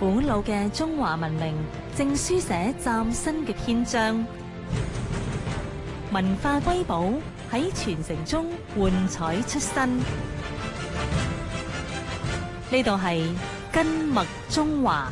古老嘅中華文明正書寫嶄新嘅篇章，文化瑰寶喺傳承中喚彩出新。呢度係根脈中華。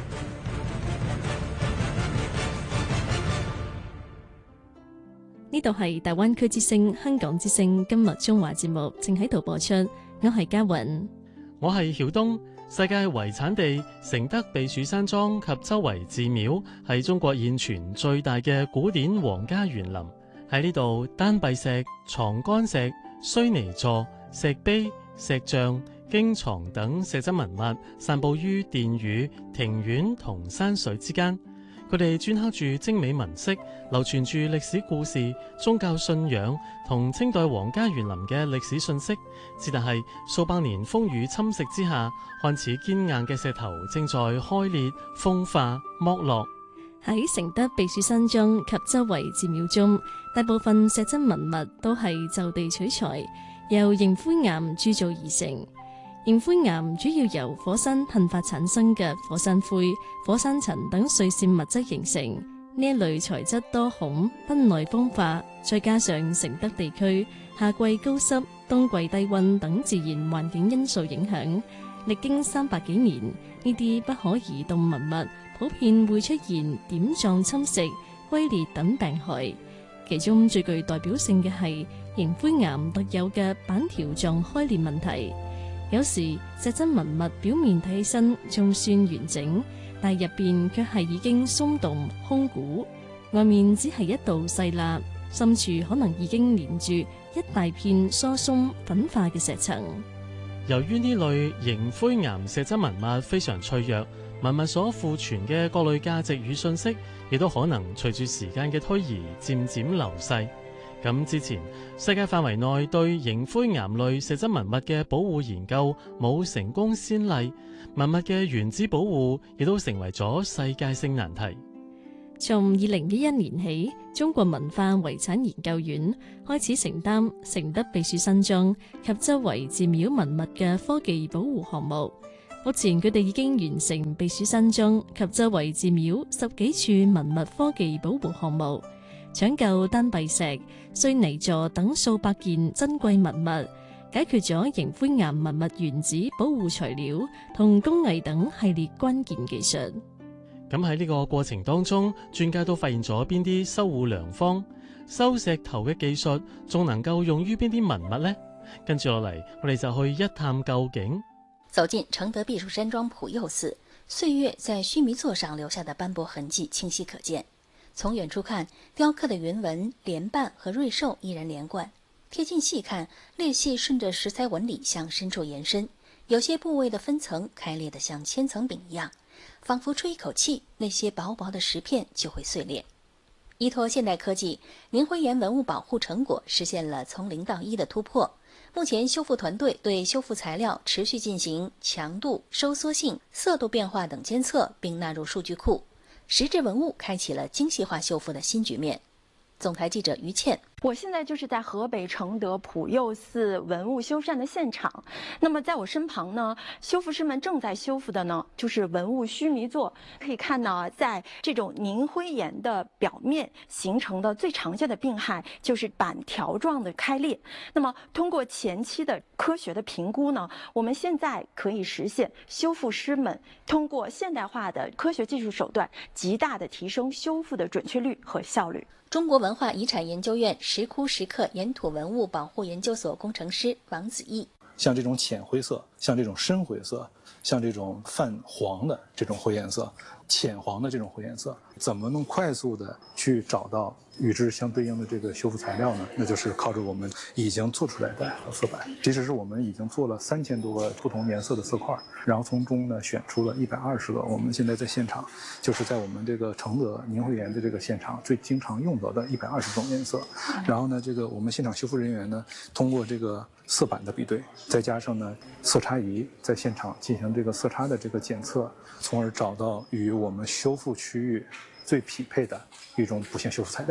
呢度係大灣區之聲、香港之聲根脈中華節目，正喺度播出。我係嘉雲， 我係曉東。世界遺產地承德避暑山莊及周圍寺廟係中國現存最大嘅古典皇家園林。喺呢度，丹陛石、藏干石、須彌座、石碑、石像、經藏等石質文物散布於殿宇、庭院同山水之間。佢哋鐫刻住精美紋飾，流傳住歷史故事、宗教信仰同清代皇家園林嘅歷史信息。只但係數百年風雨侵蝕之下，看似堅硬嘅石頭正在開裂、風化、剝落。 喺承德避暑山莊及周圍寺廟中，大部分石質文物都係就地取材，由凝灰岩鑄造而成。凝灰岩主要由火山噴發產生嘅火山灰、火山塵等碎屑物質形成。呢一類材質多孔，不耐風化，再加上承德地區夏季高濕、冬季低溫等自然環境因素影響，歷經300幾年，呢啲不可移動文物普遍會出現點狀侵蝕、龜裂等病害。其中最具代表性嘅係凝灰岩特有嘅板條狀開裂問題。有時石質文物表面睇起身仲算完整，但入邊卻係已經鬆動空鼓，外面只係一道細罅，深處可能已經連住一大片疏鬆粉化嘅石層。 由於呢類凝灰岩石質文物非常脆弱，文物所庫存嘅各類價值與信息，亦都可能隨住時間嘅推移漸漸流逝。咁之前，世界範圍內對凝灰岩類石質文物嘅保護研究冇成功先例，文物嘅原址保護亦都成為咗世界性難題。 從2011年起，中國文化遺產研究院開始承擔承德避暑山莊及周圍寺廟文物嘅科技保護項目。目前佢哋已經完成避暑山莊及周圍寺廟10幾處文物科技保護項目，搶救丹陛石、須彌座等數百件珍貴文物，解決咗凝灰岩文物原址保護材料同工藝等系列關鍵技術。 咁喺呢個過程當中，專家都發現咗邊啲修護良方？收石頭嘅技術仲能夠用於邊啲文物呢？跟住落嚟，我哋就去一探究竟。 走進承德避暑山莊普佑寺，歲月在須彌座上留下的斑駁痕迹清晰可見。從遠處看，雕刻的雲紋、蓮瓣和瑞獸依然連貫；貼近細看，裂隙順着石材紋理向深處延伸，有些部位的分層開裂得像千層餅一樣，仿佛吹一口氣，那些薄薄的石片就會碎裂。依託現代科技，凝灰岩文物保護成果實現了從0到1的突破。目前修復團隊對修復材料持續進行強度、收縮性、色度變化等監測，並納入數據庫。石質文物開啟了精細化修復的新局面。總台記者於倩， 我現在就是在河北承德普佑寺文物修繕的現場。那麼在我身旁呢，修復師們正在修復的呢，就是文物須彌座。可以看到，在這種凝灰岩的表面形成的最常見的病害就是板條狀的開裂。那麼通過前期的科學的評估呢，我們現在可以實現修復師們通過現代化的科學技術手段，極大的提升修復的準確率和效率。 中國文化遺產研究院石窟石刻岩土文物保護研究所工程師王子毅， 像這種淺灰色，像這種深灰色，像這種泛黃的這種灰顏色，淺黃的這種灰顏色，怎麼能快速的去找到與之相對應的這個修復材料呢？那就是靠着我們已經做出來的色板。其實是我們已經做了3000多個不同顏色的色塊，然後從中呢選出了120個。我們現在在現場，就是在我們這個承德凝灰岩的這個現場最經常用到的120種顏色。然後呢，這個我們現場修復人員呢，通過這個色板的比對，再加上呢色差儀在現場進行這個色差的這個檢測，從而找到與我們修復區域最匹配的一種補線修復材料。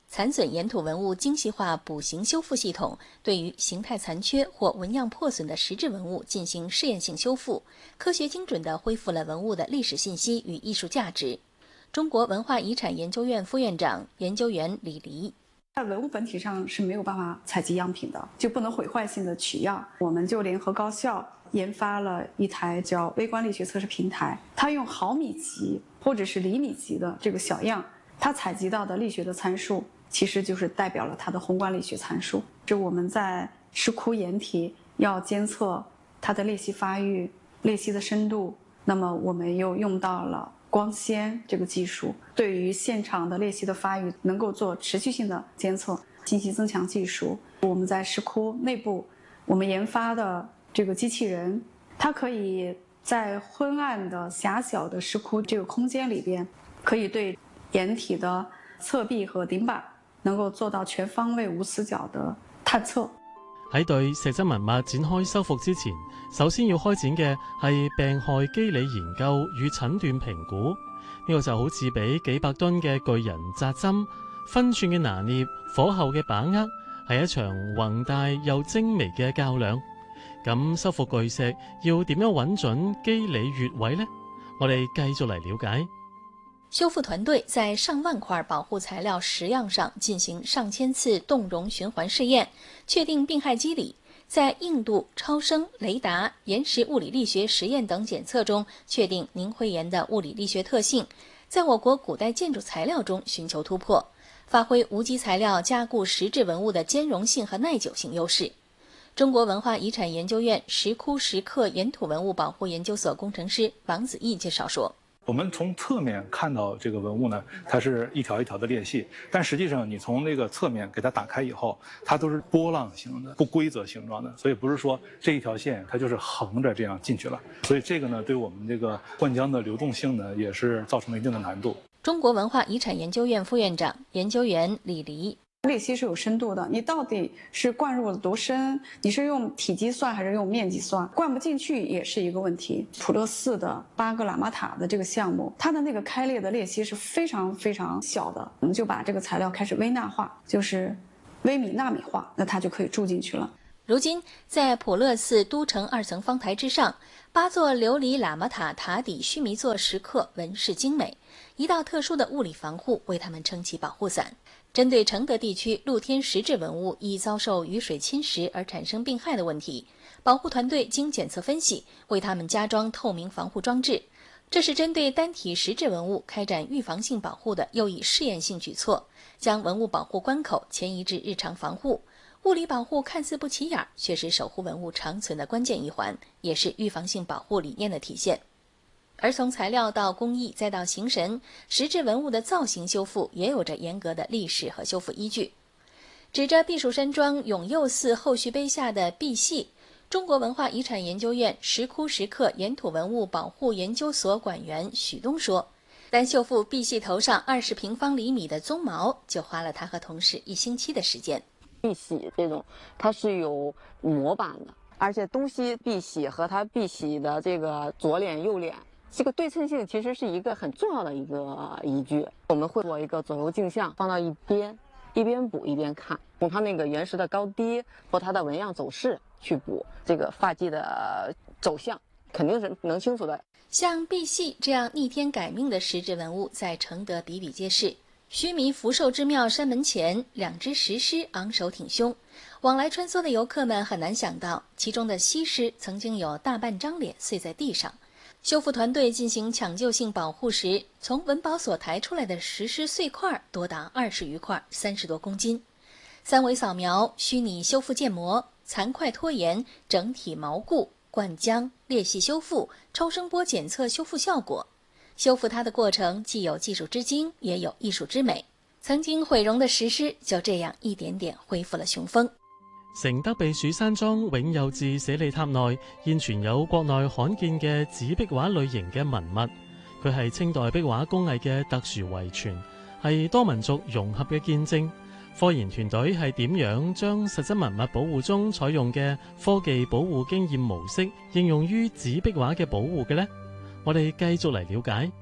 残损岩土文物精细化补形修复系统对于形态残缺或纹样破损的石质文物进行试验性修复，科学精准地恢复了文物的历史信息与艺术价值。中国文化遗产研究院副院长、研究员李黎： 在文物本体上是没有办法采集样品的，就不能毁坏性的取样。我们就联合高校研发了一台叫微观力学测试平台，它用毫米级或者是厘米级的这个小样，它采集到的力学的参数其实就是代表了它的宏观力学参数。是我们在石窟岩体要监测它的裂隙发育、裂隙的深度，那么我们又用到了光纤这个技术，对于现场的裂隙的发育能够做持续性的监测。信息增强技术，我们在石窟内部我们研发的这个机器人，它可以在昏暗的狭小的石窟这个空间里边，可以对岩体的侧壁和頂板能夠做到全方位無死角的探測。 喺對石質文物展開修復之前，首先要開展嘅係病害機理研究與診斷評估。呢個就好似俾幾百噸嘅巨人扎針，分寸嘅拿捏、火候嘅把握，係一場宏大又精微嘅較量。咁修復巨石要點樣揾準機理穴位呢？我哋繼續嚟了解。 修复团队在上万块保护材料石样上进行上千次动容循环试验，确定病害机理。在硬度、超声、雷达、岩石物理力学实验等检测中，确定凝灰岩的物理力学特性，在我国古代建筑材料中寻求突破，发挥无机材料加固石质文物的兼容性和耐久性优势。中国文化遗产研究院石窟石刻岩土文物保护研究所工程师王子毅介绍说， 我们从侧面看到这个文物呢，它是一条一条的裂隙，但实际上你从那个侧面给它打开以后，它都是波浪形的、不规则形状的，所以不是说这一条线它就是横着这样进去了。所以这个呢，对我们这个灌浆的流动性呢，也是造成了一定的难度。 中国文化遗产研究院副院长、研究员李黎： 裂隙是有深度的，你到底是灌入了多深？你是用体积算还是用面积算？灌不进去也是一个问题。普勒寺的8个喇嘛塔的这个项目，它的那个开裂的裂隙是非常非常小的，我们就把这个材料开始微纳化，就是微米纳米化，那它就可以注进去了。 如今，在普勒寺都城2层方台之上，8座琉璃喇嘛塔塔底须弥座石刻纹饰精美，一道特殊的物理防护为它们撑起保护伞。针对承德地区露天石质文物易遭受雨水侵蚀而产生病害的问题，保护团队经检测分析，为它们加装透明防护装置。这是针对单体石质文物开展预防性保护的又一试验性举措，将文物保护关口迁移至日常防护。物理保护看似不起眼，却是守护文物长存的关键一环，也是预防性保护理念的体现。而从材料到工艺再到形神，石质文物的造型修复也有着严格的历史和修复依据。指着避暑山庄永佑寺后续碑下的碧玺，中国文化遗产研究院石窟石刻岩土文物保护研究所馆员许东说，单修复碧玺头上20平方厘米的鬃毛，就花了他和同事1星期的时间。 碧玺这种它是有模板的，而且东西碧玺和它碧玺的这个左脸右脸，这个对称性其实是一个很重要的一个依据。我们会做一个左右镜像放到一边，一边补一边看，从它那个原石的高低和它的纹样走势去补这个发髻的走向，肯定是能清楚的。 像碧玺这样逆天改命的石质文物在承德比比皆是。须弥福寿之庙山门前，2只石狮昂首挺胸，往来穿梭的游客们很难想到，其中的西狮曾经有大半张脸碎在地上。修复团队进行抢救性保护时，从文保所抬出来的石狮碎块多达20余块，30多公斤。3维扫描、虚拟修复建模、残块脱岩、整体锚固、灌浆、裂隙修复、超声波检测修复效果。修复它的过程既有技术之精，也有艺术之美。曾經毀容的石獅就這樣一點點恢復了雄風。 承德避暑山莊永佑寺舍利塔內現存有國內罕見嘅紙壁畫類型嘅文物，佢係清代壁畫工藝嘅特殊遺傳，係多民族融合嘅見證。科研團隊係點樣將實質文物保護中採用嘅科技保護經驗模式應用於紙壁畫嘅保護嘅呢？我哋繼續嚟了解。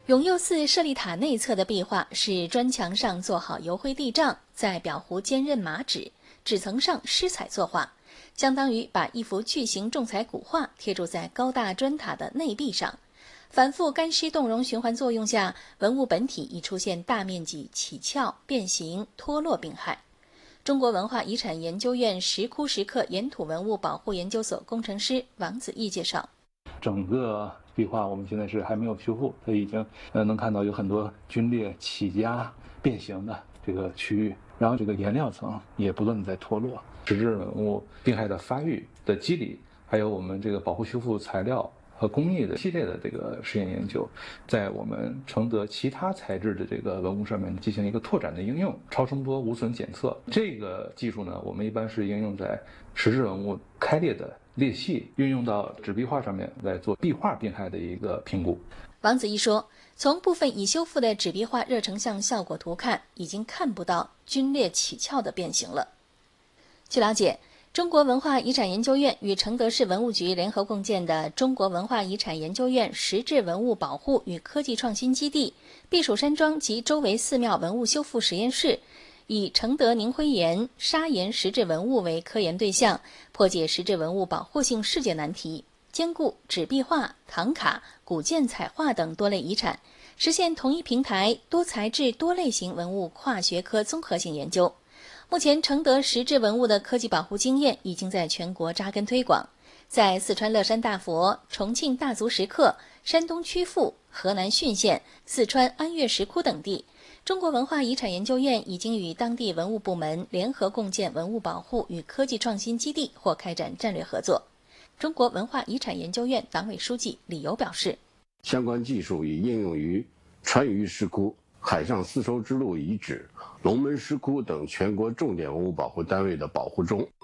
永佑寺舍利塔内侧的壁画是砖墙上做好油灰地障，在裱糊坚韧麻纸，纸层上施彩作画，相当于把一幅巨型重彩古画贴住在高大砖塔的内壁上。反复干湿冻融循环作用下，文物本体已出现大面积起翘、变形、脱落病害。中国文化遗产研究院石窟石刻岩土文物保护研究所工程师王子义介绍， 整个壁画我们现在是还没有修复，它已经能看到有很多皲裂、起夹、变形的这个区域，然后这个颜料层也不断的在脱落。石质文物病害的发育的机理，还有我们这个保护修复材料和工艺的系列的这个实验研究，在我们承德其他材质的这个文物上面进行一个拓展的应用，超声波无损检测。这个技术呢，我们一般是应用在石质文物开裂的裂隙，运用到纸壁画上面来做壁画病害的一个评估。 王子义说，从部分已修复的纸壁画热成像效果图看，已经看不到皲裂起翘的变形了。据了解，中国文化遗产研究院与承德市文物局联合共建的中国文化遗产研究院石质文物保护与科技创新基地避暑山庄及周围寺庙文物修复实验室，以承德凝灰岩、砂岩石质文物为科研对象，破解石质文物保护性世界难题，兼顾纸壁画、唐卡、古建彩画等多类遗产，实现同一平台多材质多类型文物跨学科综合性研究。目前，承德石质文物的科技保护经验已经在全国扎根推广，在四川乐山大佛、重庆大足石刻、山东曲阜、河南浚县、四川安岳石窟等地，中国文化遗产研究院已经与当地文物部门联合共建文物保护与科技创新基地或开展战略合作。中国文化遗产研究院党委书记李游表示， 相关技术已应用于川渝石窟、海上丝绸之路遗址、龙门石窟等全国重点文物保护单位的保护中。